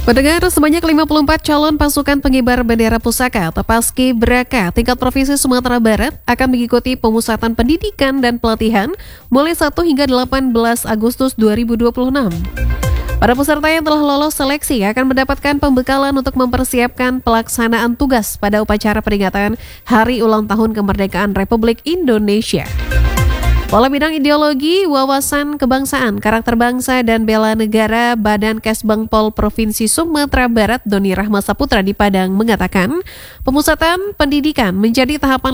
Pendengar, sebanyak 54 calon pasukan pengibar bendera pusaka atau Paskibraka tingkat Provinsi Sumatera Barat akan mengikuti pemusatan pendidikan dan pelatihan mulai 1 hingga 18 Agustus 2026. Para peserta yang telah lolos seleksi akan mendapatkan pembekalan untuk mempersiapkan pelaksanaan tugas pada upacara peringatan Hari Ulang Tahun Kemerdekaan Republik Indonesia. Kepala Bidang Ideologi, Wawasan Kebangsaan, Karakter Bangsa, dan Bela Negara Badan Kesbangpol Provinsi Sumatera Barat Doni Rahmat Saputra di Padang mengatakan, pemusatan pendidikan menjadi tahapan